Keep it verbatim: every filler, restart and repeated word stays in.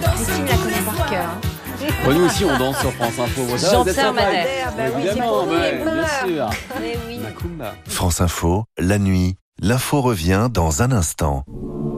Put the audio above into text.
Christine la connaît par cœur. Bon, nous aussi, on danse sur France Info. Vous savez, vous êtes Jean-Pierre sympa. Madère. Bah oui, c'est Évidemment, pour ouais, les bien mœurs. sûr. Mais oui. Macumba. France Info, la nuit, l'info revient dans un instant.